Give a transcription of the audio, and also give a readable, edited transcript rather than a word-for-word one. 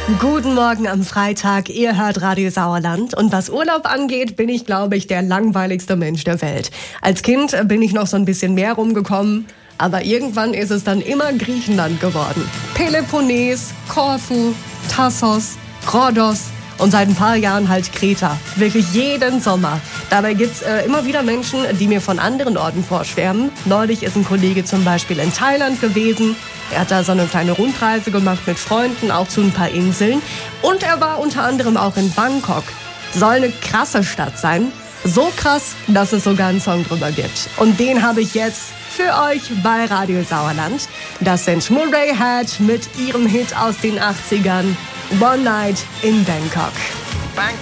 Guten Morgen am Freitag, ihr hört Radio Sauerland. Und was Urlaub angeht, bin ich, glaube ich, der langweiligste Mensch der Welt. Als Kind bin ich noch so ein bisschen mehr rumgekommen, aber irgendwann ist es dann immer Griechenland geworden. Peloponnes, Korfu, Tassos, Rhodos und seit ein paar Jahren halt Kreta. Wirklich jeden Sommer. Dabei gibt's immer wieder Menschen, die mir von anderen Orten vorschwärmen. Neulich ist ein Kollege zum Beispiel in Thailand gewesen. Er hat da so eine kleine Rundreise gemacht mit Freunden, auch zu ein paar Inseln. Und er war unter anderem auch in Bangkok. Soll eine krasse Stadt sein. So krass, dass es sogar einen Song drüber gibt. Und den habe ich jetzt für euch bei Radio Sauerland. Das sind Murray Head mit ihrem Hit aus den 80ern, One Night in Bangkok.